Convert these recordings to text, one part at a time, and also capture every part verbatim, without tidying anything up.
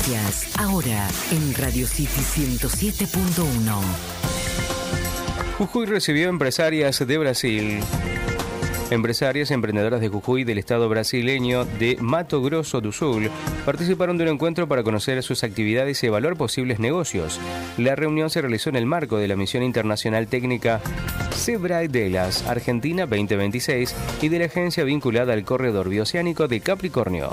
Ahora en Radio City ciento siete punto uno. Jujuy recibió empresarias de Brasil. Empresarias y emprendedoras de Jujuy del estado brasileño de Mato Grosso do Sul participaron de un encuentro para conocer sus actividades y evaluar posibles negocios. La reunión se realizó en el marco de la misión internacional técnica Sebrae Delas Argentina veinte veintiséis y de la agencia vinculada al corredor bioceánico de Capricornio.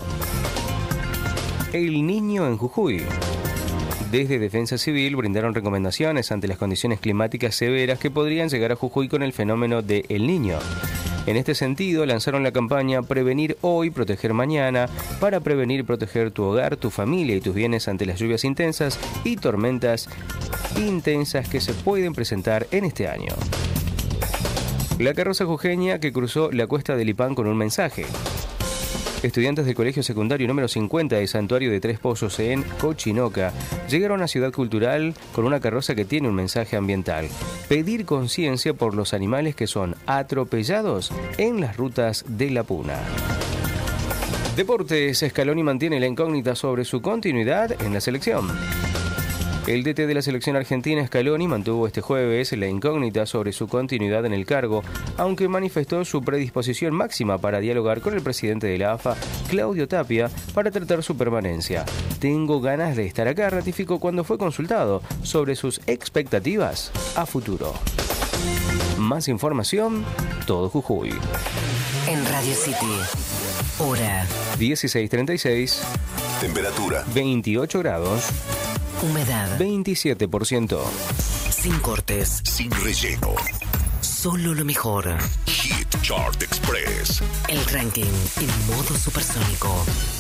El Niño en Jujuy. Desde Defensa Civil brindaron recomendaciones ante las condiciones climáticas severas que podrían llegar a Jujuy con el fenómeno de El Niño. En este sentido, lanzaron la campaña Prevenir Hoy, Proteger Mañana, para prevenir y proteger tu hogar, tu familia y tus bienes ante las lluvias intensas y tormentas intensas que se pueden presentar en este año. La carroza jujeña que cruzó la cuesta del Lipán con un mensaje. Estudiantes del Colegio Secundario número cincuenta de Santuario de Tres Pozos en Cochinoca llegaron a Ciudad Cultural con una carroza que tiene un mensaje ambiental: pedir conciencia por los animales que son atropellados en las rutas de la Puna. Deportes, Scaloni mantiene la incógnita sobre su continuidad en la selección. El D T de la selección argentina, Scaloni, mantuvo este jueves la incógnita sobre su continuidad en el cargo, aunque manifestó su predisposición máxima para dialogar con el presidente de la A F A, Claudio Tapia, para tratar su permanencia. Tengo ganas de estar acá, ratificó cuando fue consultado sobre sus expectativas a futuro. Más información, todo Jujuy. En Radio City, hora dieciséis treinta y seis. Temperatura veintiocho grados. Humedad veintisiete por ciento. Sin cortes, sin relleno. Solo lo mejor. Hit Chart Express. El ranking en modo supersónico.